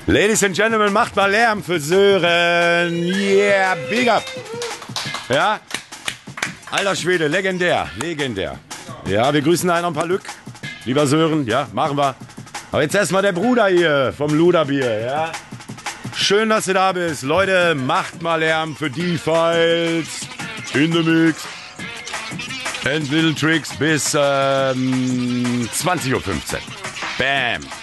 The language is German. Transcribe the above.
Ladies and Gentlemen, macht mal Lärm für Sören. Yeah, big up. Ja, alter Schwede, legendär, legendär. Ja, wir grüßen einen ein paar Lück. Lieber Sören, ja, machen wir. Aber jetzt erstmal der Bruder hier vom Luderbier, ja. Schön, dass du da bist. Leute, macht mal Lärm für die Files. In the Mix. And Little Tricks bis 20:15 Uhr. Bam.